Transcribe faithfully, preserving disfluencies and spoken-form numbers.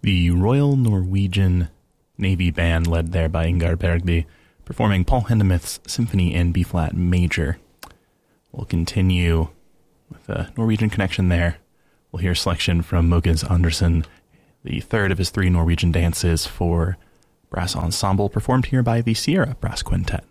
the Royal Norwegian Navy Band, led there by Ingar Bergby, performing Paul Hindemith's Symphony in B-flat major. We'll continue with a Norwegian connection there. We'll hear a selection from Mogens Andersen, the third of his three Norwegian dances for brass ensemble, performed here by the Sierra Brass Quintet.